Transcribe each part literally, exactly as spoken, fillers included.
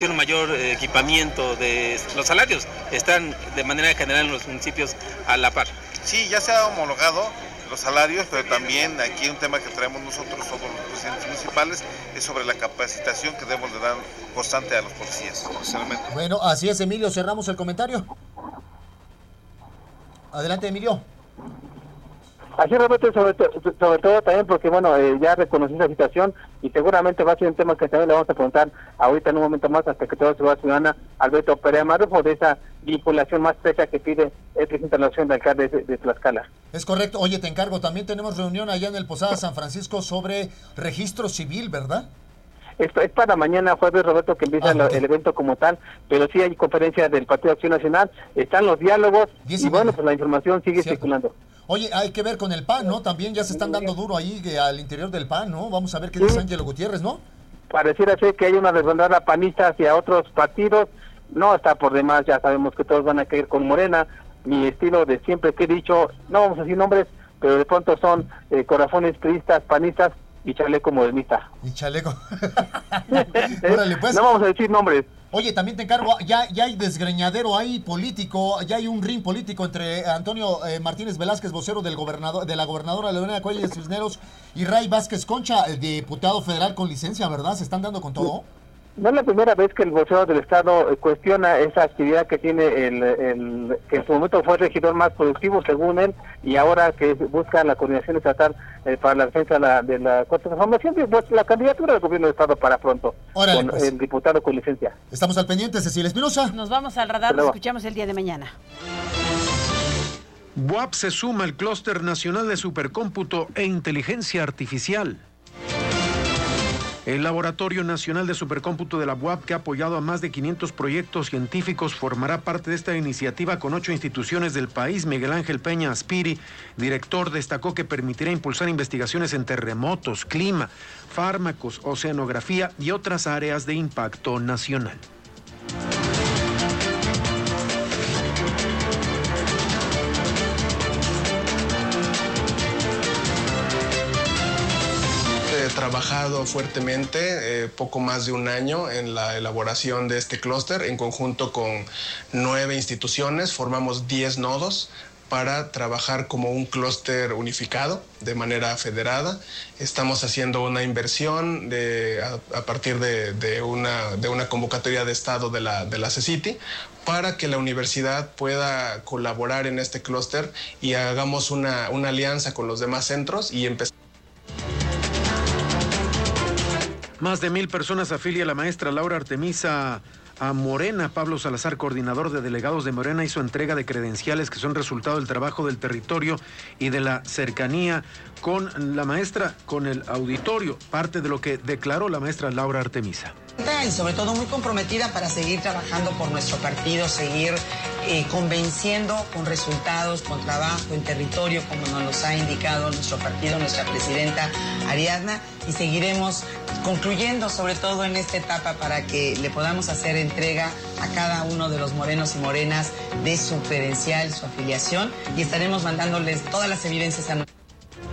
un mayor equipamiento de los salarios están de manera general en los municipios a la par. Sí, ya se ha homologado los salarios, pero también aquí un tema que traemos nosotros, todos los presidentes municipales, es sobre la capacitación que debemos de dar constante a los policías. Bueno, así es, Emilio, cerramos el comentario. Adelante, Emilio. Así, Roberto, sobre, sobre todo también porque, bueno, eh, ya reconocí la situación y seguramente va a ser un tema que también le vamos a preguntar ahorita en un momento más, hasta que todo se va a ciudadana, Alberto Perea Marufo, de esa vinculación más estrecha que pide el presidente de la Nación de alcalde de, de Tlaxcala. Es correcto. Oye, te encargo, también tenemos reunión allá en el Posada San Francisco sobre registro civil, ¿verdad? Esto es para mañana jueves, Roberto, que empieza ah, el, okay. el evento como tal, pero sí hay conferencia del Partido Acción Nacional, están los diálogos y, y bueno, pues la información sigue Cierto. circulando. Oye, hay que ver con el P A N, ¿no? También ya se están dando duro ahí eh, al interior del P A N, ¿no? Vamos a ver qué dice sí. Ángelo Gutiérrez, ¿no? Pareciera ser que hay una desbandada panista hacia otros partidos, no está por demás, ya sabemos que todos van a caer con Morena, mi estilo de siempre que he dicho, no vamos a decir nombres, pero de pronto son eh, corazones priistas, panistas y chaleco modernista. Y chaleco. Órale, pues. No vamos a decir nombres. Oye, también te encargo, ya, ya hay desgreñadero ahí político, ya hay un ring político entre Antonio eh, Martínez Velázquez, vocero del gobernador, de la gobernadora Leonela Cuellar Cisneros, y Ray Vázquez Concha, el diputado federal con licencia, ¿verdad? ¿Se están dando con todo? No es la primera vez que el vocero del Estado cuestiona esa actividad que tiene el, el que en su momento fue el regidor más productivo, según él, y ahora que busca la coordinación estatal eh, para la defensa de la, de la cuarta transformación, pues la candidatura del gobierno del Estado para pronto, Órale, con pues. el diputado con licencia. Estamos al pendiente, Cecilia Espinosa. Nos vamos al radar, nos escuchamos el día de mañana. B U A P se suma al Clúster Nacional de Supercómputo e Inteligencia Artificial. El Laboratorio Nacional de Supercómputo de la B U A P, que ha apoyado a más de quinientos proyectos científicos, formará parte de esta iniciativa con ocho instituciones del país. Miguel Ángel Peña Aspiri, director, destacó que permitirá impulsar investigaciones en terremotos, clima, fármacos, oceanografía y otras áreas de impacto nacional. Trabajado fuertemente, eh, poco más de un año en la elaboración de este clúster, en conjunto con nueve instituciones, formamos diez nodos para trabajar como un clúster unificado de manera federada. Estamos haciendo una inversión de, a, a partir de, de, una, de una convocatoria de Estado de la, de la CECITI para que la universidad pueda colaborar en este clúster y hagamos una, una alianza con los demás centros y empezar. Más de mil personas afilia a la maestra Laura Artemisa a Morena. Pablo Salazar, coordinador de delegados de Morena, hizo entrega de credenciales que son resultado del trabajo del territorio y de la cercanía con la maestra, con el auditorio, parte de lo que declaró la maestra Laura Artemisa. Y sobre todo muy comprometida para seguir trabajando por nuestro partido, seguir eh, convenciendo con resultados, con trabajo en territorio, como nos los ha indicado nuestro partido, nuestra presidenta Ariadna, y seguiremos concluyendo sobre todo en esta etapa para que le podamos hacer entrega a cada uno de los morenos y morenas de su credencial, su afiliación, y estaremos mandándoles todas las evidencias a nosotros.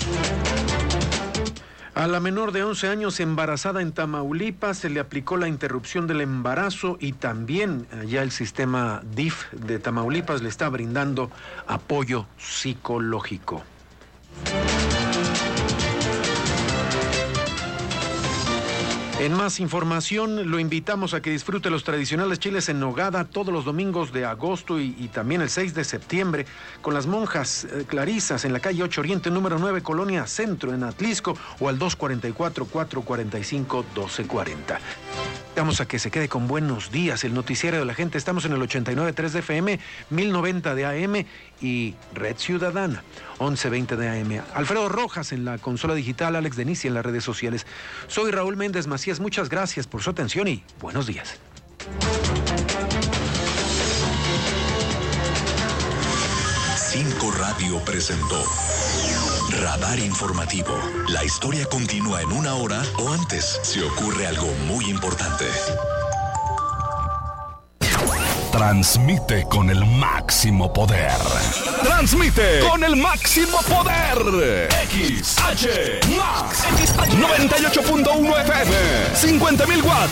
A la menor de once años embarazada en Tamaulipas se le aplicó la interrupción del embarazo y también ya el sistema D I F de Tamaulipas le está brindando apoyo psicológico. En más información, lo invitamos a que disfrute los tradicionales chiles en nogada todos los domingos de agosto y, y también el seis de septiembre con las monjas eh, clarisas en la calle ocho Oriente, número nueve, Colonia Centro, en Atlisco, o al dos cuatro cuatro, cuatro cuatro cinco, uno dos cuatro cero. Vamos a que se quede con Buenos Días, el noticiero de la gente. Estamos en el ochenta y nueve punto tres de F M, mil noventa de A M y Red Ciudadana, once veinte de A M. Alfredo Rojas en la consola digital, Alex Denisi en las redes sociales. Soy Raúl Méndez Macías, muchas gracias por su atención y buenos días. Cinco Radio presentó Radar Informativo. La historia continúa en una hora o antes si ocurre algo muy importante. Transmite con el máximo poder. Transmite con el máximo poder. X H Max noventa y ocho punto uno F M, cincuenta mil watts.